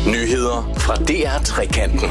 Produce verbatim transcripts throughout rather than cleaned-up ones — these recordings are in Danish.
Nyheder fra D R Trekanten.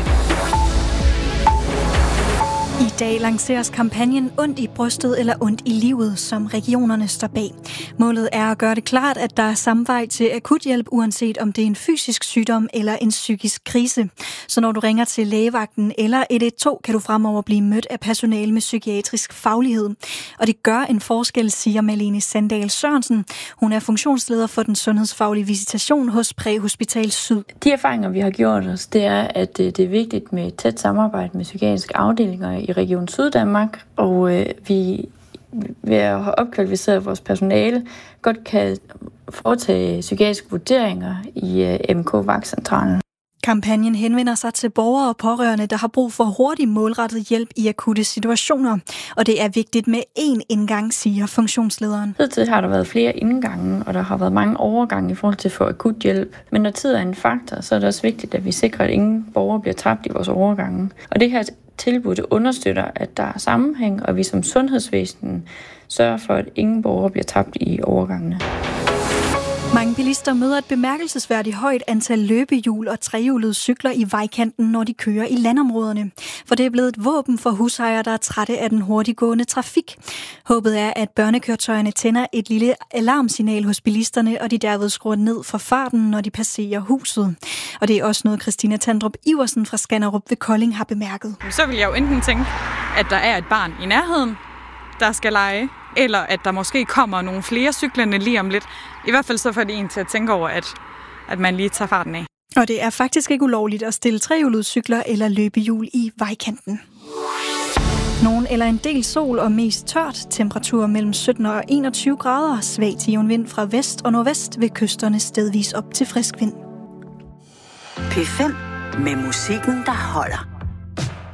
I dag lanceres kampagnen Ondt i brystet eller ondt i livet, som regionerne står bag. Målet er at gøre det klart, at der er samme vej til akuthjælp, uanset om det er en fysisk sygdom eller en psykisk krise. Så når du ringer til lægevagten eller et et to, kan du fremover blive mødt af personale med psykiatrisk faglighed. Og det gør en forskel, siger Malene Sandahl Sørensen. Hun er funktionsleder for den sundhedsfaglige visitation hos Præhospital Syd. De erfaringer, vi har gjort os, det er, at det er vigtigt med et tæt samarbejde med psykiatriske afdelinger i Region Syddanmark, og øh, vi ved at have opkvalificeret vores personale godt kan foretage psykiatriske vurderinger i øh, M K-vagtcentralen. Kampagnen henvender sig til borgere og pårørende, der har brug for hurtig målrettet hjælp i akutte situationer, og det er vigtigt med én indgang, siger funktionslederen. Hidtil har der været flere indgange, og der har været mange overgange i forhold til at få akut hjælp. Men når tid er en faktor, så er det også vigtigt, at vi sikrer, at ingen borgere bliver tabt i vores overgange. Og det her tilbud understøtter, at der er sammenhæng, og vi som sundhedsvæsen sørger for, at ingen borgere bliver tabt i overgangene. Mange bilister møder et bemærkelsesværdigt højt antal løbehjul og trehjulede cykler i vejkanten, når de kører i landområderne. For det er blevet et våben for husejere, der er trætte af den hurtiggående trafik. Håbet er, at børnekøretøjerne tænder et lille alarmsignal hos bilisterne, og de derved skruer ned for farten, når de passerer huset. Og det er også noget, Christina Tandrup Iversen fra Skanderup ved Kolding har bemærket. Så vil jeg jo enten tænke, at der er et barn i nærheden, der skal lege, eller at der måske kommer nogle flere cyklerne lige om lidt. I hvert fald så får det en til at tænke over, at, at man lige tager farten af. Og det er faktisk ikke ulovligt at stille trehjulede cykler eller løbehjul i vejkanten. Nogen eller en del sol og mest tørt. Temperatur mellem sytten og enogtyve grader. Svag tionvind fra vest og nordvest ved kysterne stedvis op til frisk vind. P fem med musikken, der holder.